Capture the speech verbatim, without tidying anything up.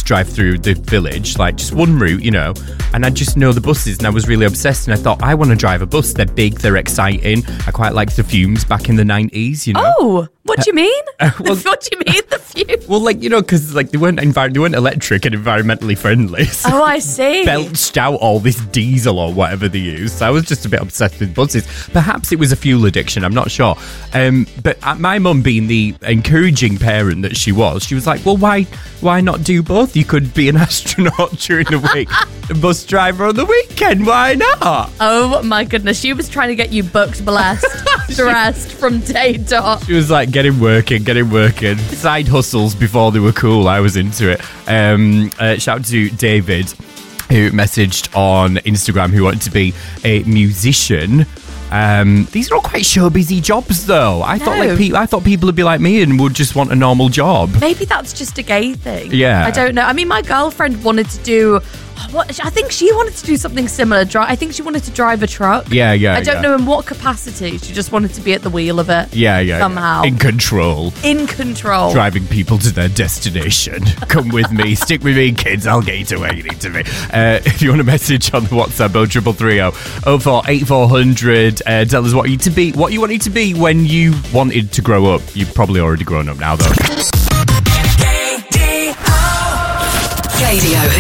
drive through the village, like just one route, you know, and I just know the buses, and I was really obsessed, and I thought, I want to drive a bus. They're big, they're exciting. I quite like the fumes back in the nineties, you know. Oh, what do you mean? Uh, well, what do you mean, the fumes? Well, like, you know, because like they weren't envir- they weren't electric and environmentally friendly. So Oh, I see. belched out all this diesel or whatever they used. So I was just a bit obsessed with buses. Perhaps it was a fuel addiction, I'm not sure. Um, but uh, my mum, being the encouraging parent that she was, she was like, well, why why not do both? You could be an astronaut during the week, a bus driver on the weekend. Why not? Oh my goodness, she was trying to get you booked, blessed, stressed from day dot. She was like, get him working, get him working. Side hustles before they were cool. I was into it. Um, uh, shout out to David, who messaged on Instagram, who wanted to be a musician. Um, these are all quite show busy jobs, though. I No. thought like pe- I thought people would be like me and would just want a normal job. Maybe that's just a gay thing. Yeah. I don't know. I mean, my girlfriend wanted to do. What, I think she wanted to do something similar. Dri- I think she wanted to drive a truck. Yeah, yeah. I don't yeah. know in what capacity. She just wanted to be at the wheel of it. Yeah, yeah. Somehow. yeah. In control. In control. Driving people to their destination. Come with me. Stick with me, kids. I'll get you to where you need to be. Uh, if you want a message on the WhatsApp, oh triple three oh oh four eight four hundred. Uh, tell us what you to be, what you wanted to be when you wanted to grow up. You've probably already grown up now, though. Radio.